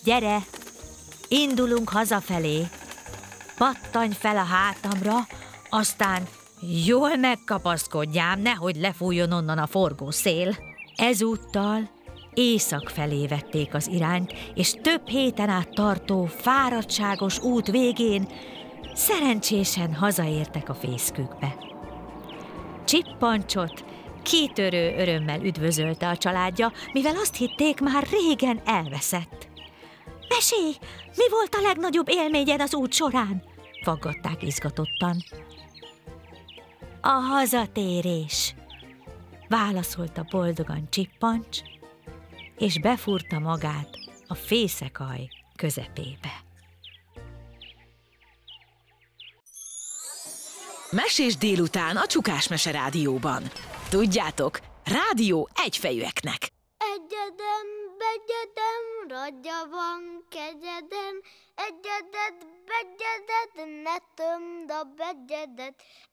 Gyere, indulunk hazafelé. Pattanj fel a hátamra, aztán jól megkapaszkodjám, nehogy lefújjon onnan a forgó szél. Ezúttal észak felé vették az irányt, és több héten át tartó, fáradtságos út végén szerencsésen hazaértek a fészkükbe. Csippancsot kitörő örömmel üdvözölte a családja, mivel azt hitték, már régen elveszett. Mesélj, mi volt a legnagyobb élményed az út során? Faggatták izgatottan. A hazatérés, válaszolta boldogan Csippancs, és befúrta magát a fészekaj közepébe. Mesés délután a Csukás Mese Rádióban. Tudjátok, rádió egyfejűeknek. Egyedem, begyedem, radja van kegyedem, egyedet, begyedet, ne tömd a begyedet.